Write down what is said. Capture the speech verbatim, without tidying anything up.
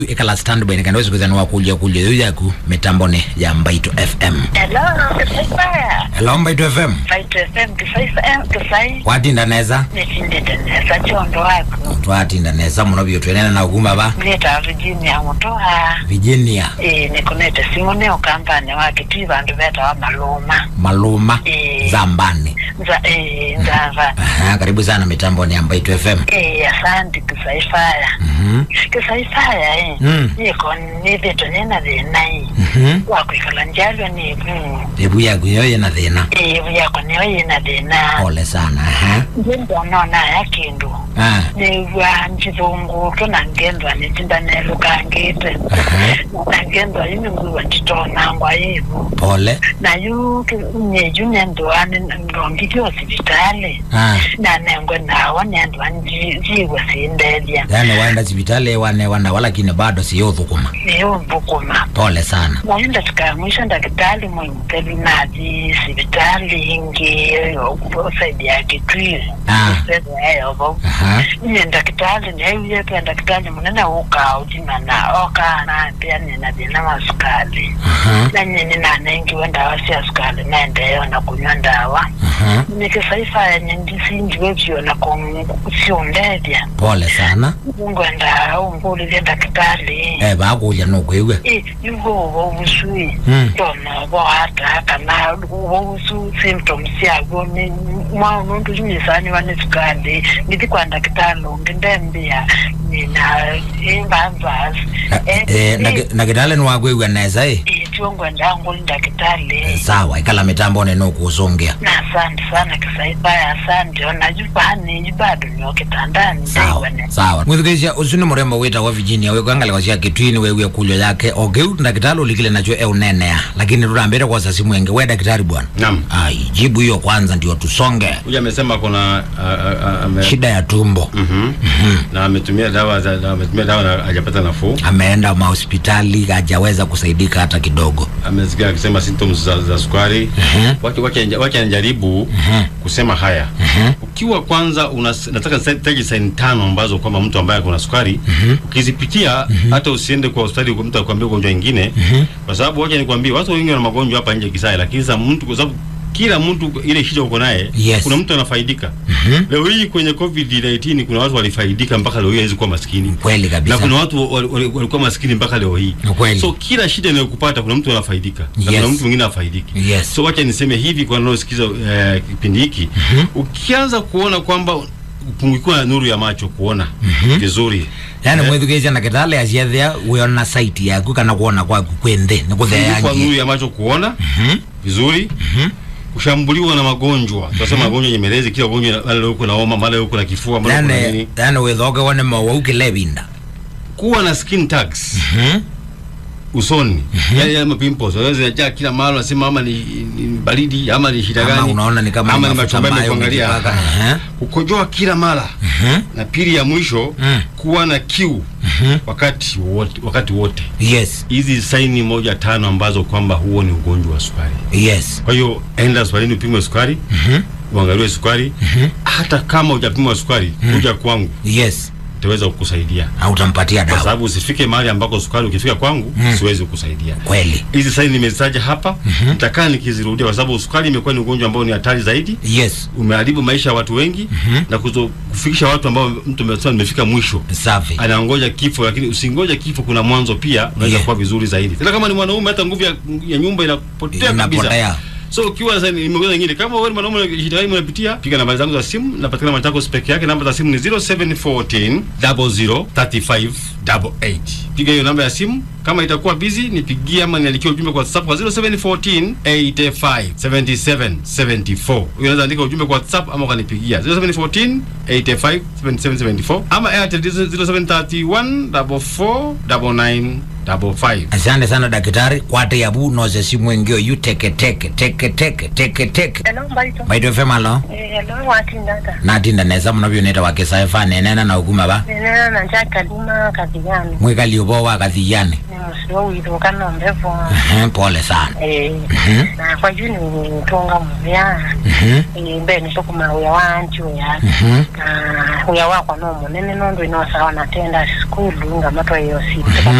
Ikala standby ni kanaweza kuzanua kuja kuja yaku mitambone ya Mbaito F M. Hello, Kisaifa. Hello Mbaito F M. Mbaito F M, Kisaifa M, Kisai. Wati ndaneza? Nitinde ndaneza, chondo wako. Wati ndaneza, munobio tuenena na ugumba ba? Nita Virginia mutoha. Virginia. Eh, nikunete simone ukampane wake tuiva andu beta wa Maluma. Maluma. Eh. Zambani. Nza, eh, nzava. Aha, karibu sana mitambone ya Mbaito F M. Eh, asante Kisaifa. Mhm. Kisaifa eh. Mm. Niko niveto nena venai. Mhm. Wako ikala njalo ni bu. Ebu ya guyoye na dhina. Eh, ebu ya kwa niyoye na dhina. Pole sana, aha. Njendo nona ya kindu. Ah. Ni wa njivungu tuna ngendwa ni tinda nelu kangete. Aha. Na ngendwa yini nguwa njitona ngwa hivu. Pole. Na yu nye yu nendo ane ngongi yo sivitale. Ah. Na nengwe na wa nendo anjiwa sindelia. Yani waenda sibitale wane wanda wala kine bado siyo thukuma. Niyo mbukuma. Pole sana. Mwenda tika mwisho ndakitali mwinteli nazi sivitali hingi saidi ya kitwili. Ah. Sebe ayo bo. Aha. Nye ndakitali ni ayu yepe ndakitali mwenena uka ujimana oka na pia nina dina masukali. Aha. Na nye nina nengi wenda wasi ya sukali na endeyo na kunywa ndawa. Aha. Nikisaifa ya nyendisi njiwevyo na kusiundedia. Pole sana. Ngwenda umbuli lienda kitali. Eh, bakuja nukwewe. Eh, yugo wawusui. Hmm. Tona wata haka na wawusu symptoms ya goni. Mwa nundu jimisani wane sukali. Nidi kwa ndakitalo ngindembia. Nina imbanzas. Eh, na kitale nwagwewe neza eh? Eh, ngwenda nguli ndakitali. Sawa, ikala mitambone nuku usongea. Na asante sana Kisaifa, asante. Onajupani jibado nyoke tandani. Sawa, sawa. Mwithukisha usuni murembo wita wa Virginia wewe kangale kwa sia kitwini wewe kulyo yake ogeu ndakitalo likile nacho e unenea lakini rurambere kwa sasi mwenge we daktari bwana. Naam. Ai, jibu hiyo kwanza ndio tusonge. Huyu amesema kuna uh, uh, shida ya tumbo. Mhm. Mm mm na ametumia dawa za ametumia dawa na hajapata nafuu. Ameenda hospitali hajaweza kusaidika hata kidogo. Amesikia akisema symptoms za, za sukari. Uh-huh. Waki waki waki anajaribu uh-huh. kusema haya. Uh-huh. Ukiwa kwanza unas, nataka taji sign tano ambazo kwamba mtu ambaye kuna sukari uh-huh. ukizipitia uh-huh. hata usiende kwa hospitali kwa mtu akwambia ugonjwa mwingine uh-huh. kwa sababu wacha nikwambie watu wengi wana magonjwa hapa nje Kisai lakini sasa mtu kwa sababu kila mtu ile shida uko naye yes. kuna mtu anafaidika. Mm-hmm. Leo hii kwenye COVID nineteen kuna watu walifaidika mpaka leo hii hawezi kuwa maskini. Kweli kabisa. Na kuna watu walikuwa maskini mpaka leo hii. Kweli. So kila shida inayokupata kuna mtu anafaidika. Yes. Na kuna mtu mwingine afaidiki. Yes. So wacha niseme hivi kwa wanaosikiza eh, kipindi hiki. Mm-hmm. Ukianza kuona kwamba kungekuwa nuru ya macho kuona mm-hmm. vizuri. Yani mwithukisha na kitale aciathia uona site yaku kana kuona kwa kwende ni kuthea kwa nuru ya macho kuona mm-hmm. vizuri. Mhm. Kushambuliwa na magonjwa. Tunasema mm-hmm. magonjwa nyemelezi kila ugonjwa mara leo kuna homa, mara leo kuna kifua, mara kuna nini. Yani wethoke wane mawa ukilebinda. Kuwa na skin tags. Mhm. Usoni. Mm-hmm. Yani ya pimples. Unaweza ya kila mara unasema ama ni, ni baridi ama ni shida gani? Ama unaona ni kama ama ni machomba kuangalia. Uh-huh. Kukojoa kila mara. Uh-huh. Na pili ya mwisho uh-huh. kuwa na kiu. Uh-huh. wakati wote wakati wote. Yes. Hizi saini moja tano ambazo kwamba huo ni ugonjwa wa sukari. Yes. Kwa hiyo enda hospitalini upimwe sukari. Mhm. Uh-huh. Uangaliwe sukari. Mhm. Uh-huh. Hata kama hujapimwa sukari, uh-huh. kuja kwangu. Yes. Taweza kukusaidia. Au utampatia dawa. Kwa sababu usifike mahali ambako sukari ukifika kwangu mm. siwezi kukusaidia. Kweli. Hizi saini nimezitaja hapa, mm-hmm. nitakaa nikizirudia kwa sababu sukari imekuwa ni ugonjwa ambao ni hatari zaidi. Yes. Umeharibu maisha ya watu wengi mm-hmm. na kuzo, kufikisha watu ambao mtu amesema nimefika mwisho. Safi. Anaongoja kifo lakini usingoja kifo kuna mwanzo pia unaweza yeah. kuwa vizuri zaidi. Tena kama ni mwanaume hata nguvu ya, ya nyumba inapotea kabisa. So ukiwa sasa nimeongeza nyingine kama wewe mwanaume shida gani unapitia piga namba zangu za simu napatikana Machakos peke yake namba za simu ni zero seven one four zero zero three five eight eight piga hiyo namba ya simu kama itakuwa busy nipigie ama niandikie ujumbe kwa WhatsApp kwa zero seven one four eight five seven seven seven four unaweza andika ujumbe kwa WhatsApp ama ukanipigia zero seven one four eight five seven seven seven four ama Airtel zero seven three one four four nine nine double five. Asante sana daktari kwate yabu noze simu ngio you teke teke teke teke teke teke. Hello Mbaito. Mbaito F M alo. Eh hello watinda. Natinda neza mnabyo neta wake saifa nenena na uguma ba. Nenena na njaka lima kathiyani mwikali ubo wa kathiyani sio widoka no mbevo pole sana eh na kwa juni nitonga mvya eh bene soko mauya wanchu ya na uya wako no munene nondo ino sawa natenda school nga mato hiyo si